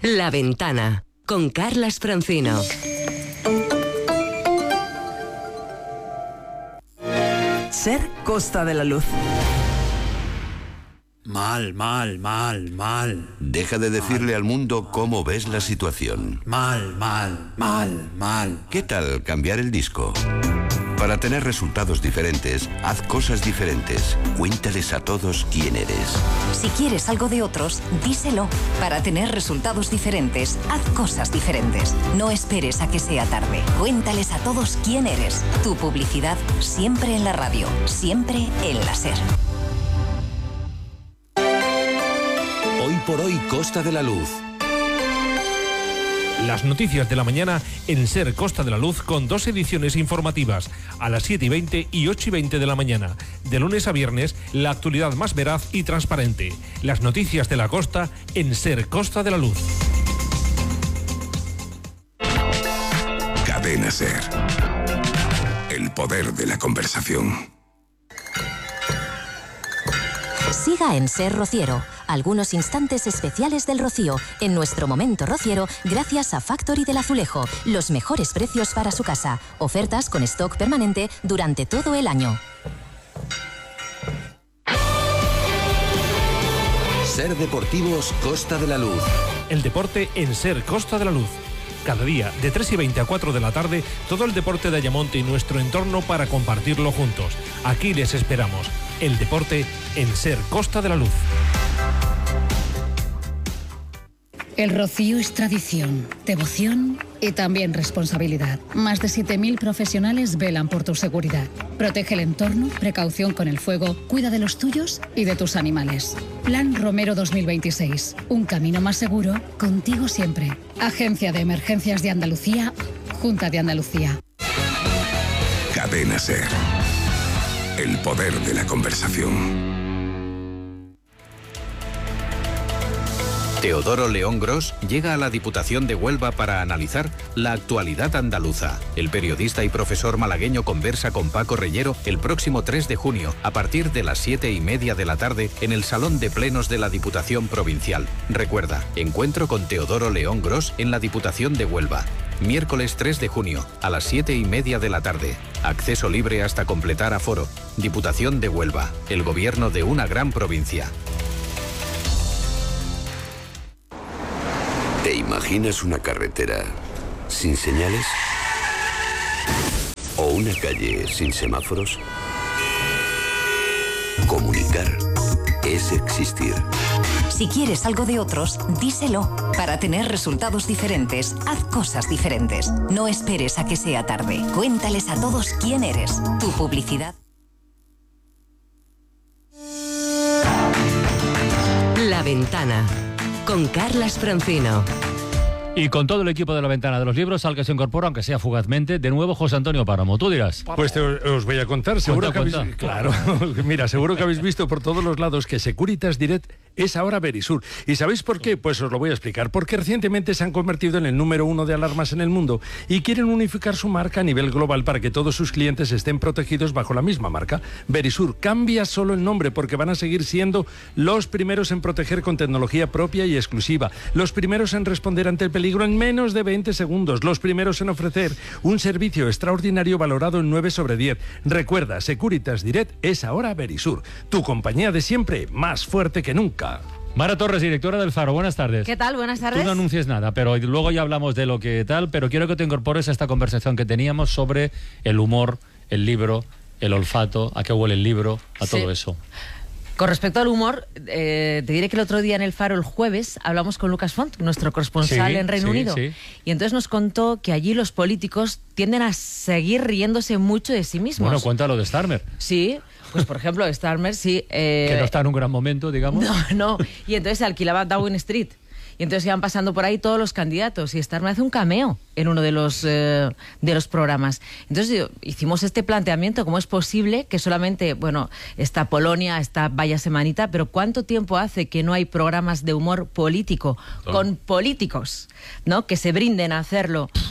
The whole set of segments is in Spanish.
La Ventana, con Carlas Francino. Ser Costa de la Luz. Mal. Deja de decirle al mundo cómo ves la situación. Mal. ¿Qué tal cambiar el disco? Para tener resultados diferentes, haz cosas diferentes. Cuéntales a todos quién eres. Si quieres algo de otros, díselo. Para tener resultados diferentes, haz cosas diferentes. No esperes a que sea tarde. Cuéntales a todos quién eres. Tu publicidad siempre en la radio, siempre en la SER. Hoy por hoy, Costa de la Luz. Las noticias de la mañana en SER Costa de la Luz con 2 ediciones informativas, a las 7:20 y 8:20 de la mañana. De lunes a viernes, la actualidad más veraz y transparente. Las noticias de la costa en SER Costa de la Luz. Cadena SER. El poder de la conversación. Siga en SER Rociero. Algunos instantes especiales del Rocío. En nuestro momento rociero, gracias a Factory del Azulejo. Los mejores precios para su casa. Ofertas con stock permanente durante todo el año. SER Deportivos Costa de la Luz. El deporte en SER Costa de la Luz. Cada día, de 3:20 a 4 de la tarde, todo el deporte de Ayamonte y nuestro entorno para compartirlo juntos. Aquí les esperamos. El deporte en SER Costa de la Luz. El Rocío es tradición, devoción y también responsabilidad. Más de 7.000 profesionales velan por tu seguridad. Protege el entorno, precaución con el fuego, cuida de los tuyos y de tus animales. Plan Romero 2026. Un camino más seguro, contigo siempre. Agencia de Emergencias de Andalucía, Junta de Andalucía. Cadena SER. El poder de la conversación. Teodoro León Gros llega a la Diputación de Huelva para analizar la actualidad andaluza. El periodista y profesor malagueño conversa con Paco Reyero el próximo 3 de junio a partir de las 7:30 de la tarde en el Salón de Plenos de la Diputación Provincial. Recuerda, encuentro con Teodoro León Gros en la Diputación de Huelva. Miércoles 3 de junio a las 7:30 de la tarde. Acceso libre hasta completar aforo. Diputación de Huelva, el gobierno de una gran provincia. ¿Te imaginas una carretera sin señales? ¿O una calle sin semáforos? Comunicar es existir. Si quieres algo de otros, díselo. Para tener resultados diferentes, haz cosas diferentes. No esperes a que sea tarde. Cuéntales a todos quién eres. Tu publicidad. La Ventana, con Carlas Francino. Y con todo el equipo de La Ventana de los Libros, al que se incorpora, aunque sea fugazmente, de nuevo José Antonio Páramo. Tú dirás. Pues os voy a contar. Seguro que habéis, claro, mira, seguro que habéis visto por todos los lados que Securitas Direct es ahora Verisur. ¿Y sabéis por qué? Pues os lo voy a explicar. Porque recientemente se han convertido en el número 1 de alarmas en el mundo y quieren unificar su marca a nivel global para que todos sus clientes estén protegidos bajo la misma marca. Verisur cambia solo el nombre porque van a seguir siendo los primeros en proteger con tecnología propia y exclusiva, los primeros en responder ante el peligro en menos de 20 segundos, los primeros en ofrecer un servicio extraordinario valorado en 9 sobre 10. Recuerda, Securitas Direct es ahora Verisur, tu compañía de siempre, más fuerte que nunca. Mara Torres, directora del Faro, buenas tardes. ¿Qué tal? Buenas tardes. Tú no anuncies nada, pero luego ya hablamos de lo que tal, pero quiero que te incorpores a esta conversación que teníamos sobre el humor, el libro, el olfato, a qué huele el libro, a todo eso. Con respecto al humor, te diré que el otro día en el Faro, el jueves, hablamos con Lucas Font, nuestro corresponsal en Reino Unido. Y entonces nos contó que allí los políticos tienden a seguir riéndose mucho de sí mismos. Bueno, cuéntalo de Starmer. Sí, pues por ejemplo, Starmer, sí. Que no está en un gran momento, digamos. No. Y entonces se alquilaba Downing Street. Y entonces iban pasando por ahí todos los candidatos y Starmer hace un cameo en uno de los programas. Entonces hicimos este planteamiento, ¿cómo es posible que solamente, está Polonia, está Vaya Semanita, pero cuánto tiempo hace que no hay programas de humor político con políticos, ¿no? Que se brinden a hacerlo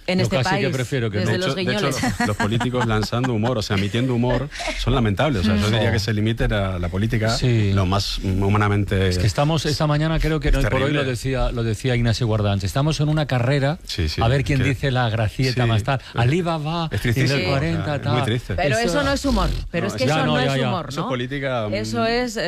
en este casi país, que prefiero que desde no. los guiñoles. De hecho, los políticos lanzando humor, o sea, emitiendo humor, son lamentables. O sea, yo diría que se limite la política lo más humanamente... Es que estamos, esta mañana creo que no, por hoy lo decía Ignacio Guardans, estamos en una carrera a ver quién dice la gracieta más tal. Alibaba, es tristísimo. y el 40, tal. Muy triste. Pero eso no es humor. Pero es que eso no es humor, ¿no? Eso es política... Eso es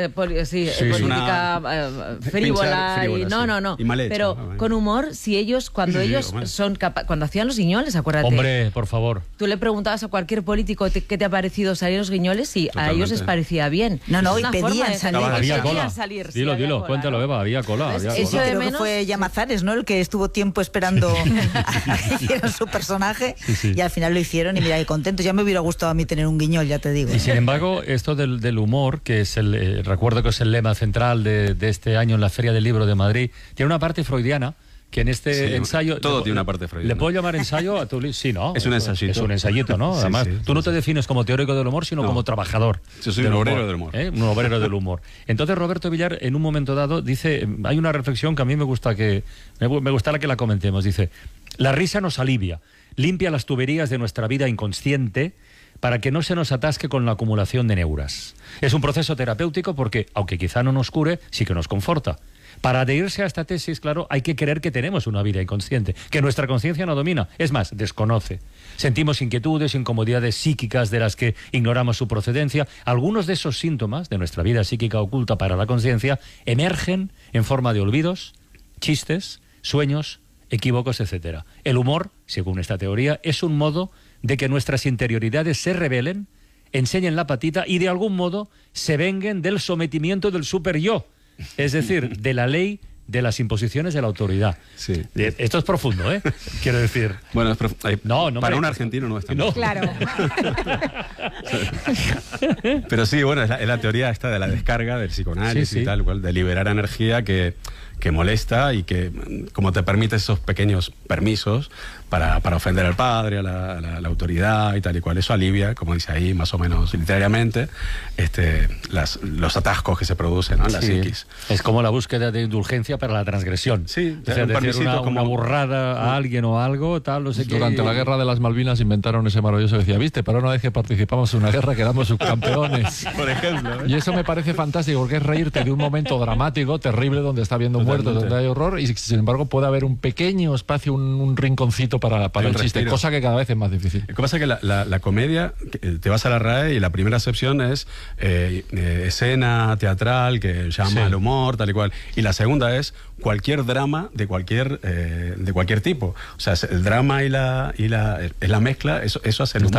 política frívola. Y, no. Y mal hecho, pero con humor, si ellos, cuando cuando hacían los guiñoles, acuérdate. Hombre, por favor. Tú le preguntabas a cualquier político qué te ha parecido salir los guiñoles y a ellos les parecía bien. No, y pedían salir. Había cola. Dilo, cuéntalo, Eva, había cola. Eso creo que fue Llamazares, ¿no? El que estuvo tiempo esperando a que hicieran su personaje y al final lo hicieron y mira, qué contentos. Ya me hubiera gustado a mí tener un guiñol, ya te digo. Y sin embargo, esto del humor, que es recuerdo que es el lema central de este año en la Feria del Libro de Madrid, tiene una parte freudiana que en este ensayo... Todo tiene una parte freudiana. ¿Le puedo llamar ensayo a tu libro? Sí, ¿no? Es un ensayito. Es un ensayito, ¿no? Además, tú no te defines como teórico del humor, sino como trabajador. Yo soy un obrero del humor. Un obrero del humor. Entonces, Roberto Villar, en un momento dado, dice... Hay una reflexión que a mí me gustaría que la comentemos. Dice, la risa nos alivia, limpia las tuberías de nuestra vida inconsciente para que no se nos atasque con la acumulación de neuras. Es un proceso terapéutico porque, aunque quizá no nos cure, sí que nos conforta. Para adherirse a esta tesis, claro, hay que creer que tenemos una vida inconsciente, que nuestra conciencia no domina, es más, desconoce. Sentimos inquietudes, incomodidades psíquicas de las que ignoramos su procedencia. Algunos de esos síntomas de nuestra vida psíquica oculta para la conciencia emergen en forma de olvidos, chistes, sueños, equívocos, etc. El humor, según esta teoría, es un modo de que nuestras interioridades se rebelen, enseñen la patita y de algún modo se venguen del sometimiento del super-yo. Es decir, de la ley de las imposiciones de la autoridad. Sí. Esto es profundo, ¿eh? Quiero decir... Bueno, para un me... argentino no es tan no. Claro. Pero sí, bueno, es la teoría esta de la descarga, del psicoanálisis y tal, de liberar energía que molesta y que, como te permite esos pequeños permisos para ofender al padre, a la autoridad y tal y cual. Eso alivia, como dice ahí, más o menos literariamente, los atascos que se producen, ¿no? En la psiquis. Es como la búsqueda de indulgencia para la transgresión. Sí, o sea, decir una burrada a alguien o algo, tal, no sé qué. Durante la guerra de las Malvinas inventaron ese maravilloso que decía, viste, para una vez que participamos en una guerra quedamos subcampeones. Por ejemplo. Y eso me parece fantástico, porque es reírte de un momento dramático, terrible, donde está habiendo muertos, donde hay horror, y sin embargo puede haber un pequeño espacio, un rinconcito para el chiste, cosa que cada vez es más difícil. Lo que pasa es que la comedia, te vas a la RAE y la primera acepción es escena teatral que llama al humor, tal y cual. Y la segunda es cualquier drama de cualquier tipo. O sea, el drama y la mezcla, eso hace el humor.